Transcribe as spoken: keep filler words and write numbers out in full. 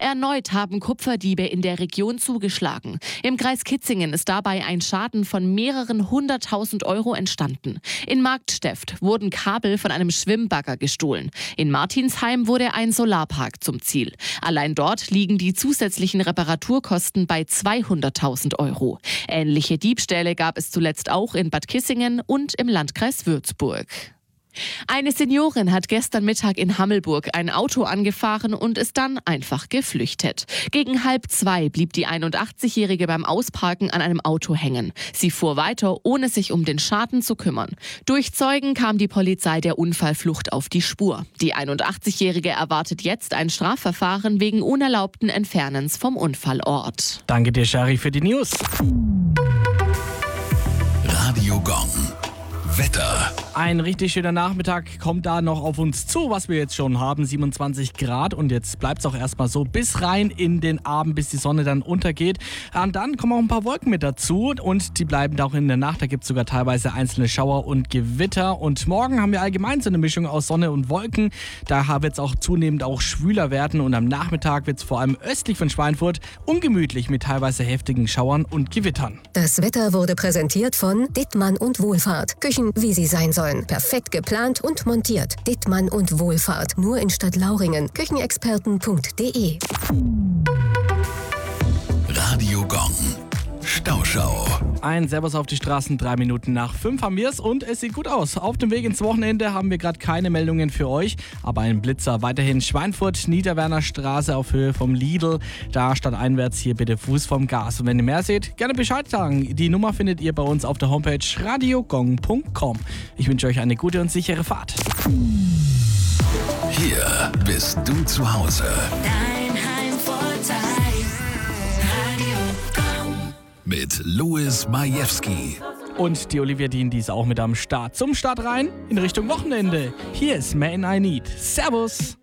Erneut haben Kupferdiebe in der Region zugeschlagen. Im Kreis Kitzingen ist dabei ein Schaden von mehreren hunderttausend Euro entstanden. In Marktsteft wurden Kabel von einem Schwimmbagger gestohlen. In Martinsheim wurde ein Solarpark zum Ziel. Allein dort liegen die zusätzlichen Reparaturkosten bei zweihunderttausend Euro. Ähnliche Diebstähle gab es zuletzt auch in Bad Kissingen und im Landkreis Würzburg. Eine Seniorin hat gestern Mittag in Hammelburg ein Auto angefahren und ist dann einfach geflüchtet. Gegen halb zwei blieb die einundachtzigjährige beim Ausparken an einem Auto hängen. Sie fuhr weiter, ohne sich um den Schaden zu kümmern. Durch Zeugen kam die Polizei der Unfallflucht auf die Spur. Die einundachtzigjährige erwartet jetzt ein Strafverfahren wegen unerlaubten Entfernens vom Unfallort. Danke dir, Shari, für die News. Radio Gong. Wetter. Ein richtig schöner Nachmittag kommt da noch auf uns zu, was wir jetzt schon haben, siebenundzwanzig Grad, und jetzt bleibt es auch erstmal so bis rein in den Abend, bis die Sonne dann untergeht. Und dann kommen auch ein paar Wolken mit dazu und die bleiben da auch in der Nacht, da gibt es sogar teilweise einzelne Schauer und Gewitter, und morgen haben wir allgemein so eine Mischung aus Sonne und Wolken, da wird es auch zunehmend auch schwüler werden, und am Nachmittag wird es vor allem östlich von Schweinfurt ungemütlich mit teilweise heftigen Schauern und Gewittern. Das Wetter wurde präsentiert von Dittmann und Wohlfahrt. Küchen, wie sie sein sollen. Perfekt geplant und montiert. Dittmann und Wohlfahrt. Nur in Stadtlauringen. Küchenexperten punkt de. Radio Gong. Stauschau. Ein Servus auf die Straßen, drei Minuten nach fünf haben wir es, und es sieht gut aus. Auf dem Weg ins Wochenende haben wir gerade keine Meldungen für euch, aber ein Blitzer weiterhin Schweinfurt, Niederwerner Straße auf Höhe vom Lidl. Da stadteinwärts hier bitte Fuß vom Gas. Und wenn ihr mehr seht, gerne Bescheid sagen. Die Nummer findet ihr bei uns auf der Homepage radiogong punkt com. Ich wünsche euch eine gute und sichere Fahrt. Hier bist du zu Hause. Dein Heimvorteil. Radio Gong. Mit Louis Majewski. Und die Olivia Dean, die ist auch mit am Start. Zum Start rein in Richtung Wochenende. Hier ist Man I Need. Servus.